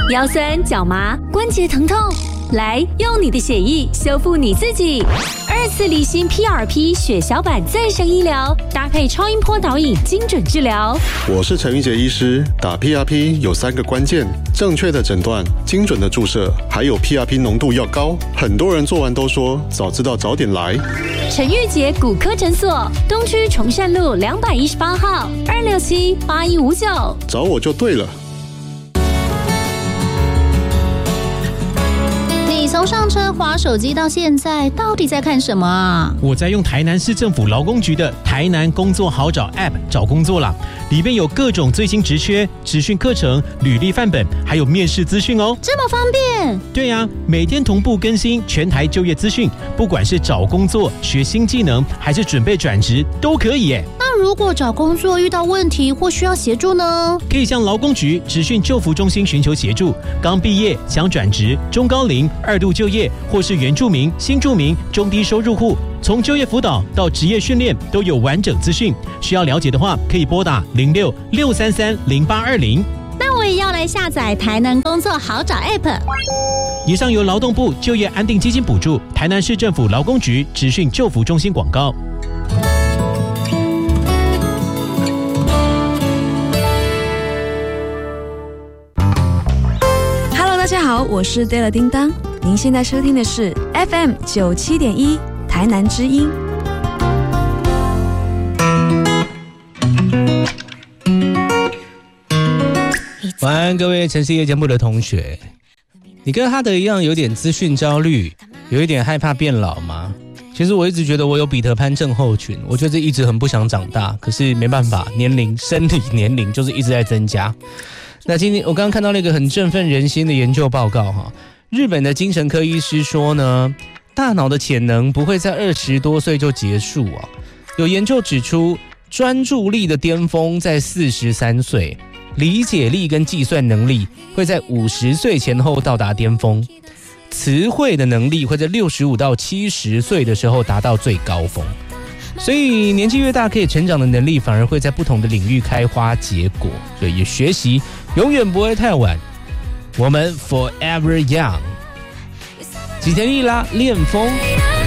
腰酸脚麻、关节疼痛，来用你的血液修复你自己。2次离心 PRP 血小板再生医疗，搭配超音波导引精准治疗。 我是陈玉杰医师，打 PRP 有3个关键：正确的诊断、精准的注射，还有 PRP 浓度要高。很多人做完都说早知道早点来。 陈玉杰骨科诊所，东区崇善路218号，267-8159， 找我就对了。 你从上车滑手机到现在，到底在看什么啊？ 我在用台南市政府劳工局的台南工作好找 App 找工作啦，里面有各种最新职缺、职训课程、履历范本，还有面试资讯哦。 这么方便？ 对呀，每天同步更新全台就业资讯，不管是找工作、学新技能，还是准备转职，都可以耶。 那如果找工作遇到问题或需要协助呢？ 可以向劳工局职训就服中心寻求协助。刚毕业想转职、中高龄、2度就业，或是原住民、新住民、中低收入户，从就业辅导到职业训练都有完整资讯。需要了解的话，可以拨打06-633-0820。 那我也要来下载台南工作好找 App。 以上由劳动部就业安定基金补助，台南市政府劳工局职训就服中心广告。 大家好，我是 Della 叮当，您现在收听的是 FM 97.1台南之音。 晚安，各位城市夜间部的同学，你跟哈德一样有点资讯焦虑，有一点害怕变老吗？其实我一直觉得我有彼得潘症候群，我就是一直很不想长大，可是没办法，生理年龄就是一直在增加。那今天我刚刚看到了一个很振奋人心的研究报告哈，日本的精神科医师说呢，大脑的潜能不会在20多岁就结束啊。有研究指出，专注力的巅峰在43岁，理解力跟计算能力会在50岁前后到达巅峰，词汇的能力会在65到70岁的时候达到最高峰。所以年纪越大，可以成长的能力反而会在不同的领域开花结果，所以学习永远不会太晚，我们 forever young。吉田利拉恋风。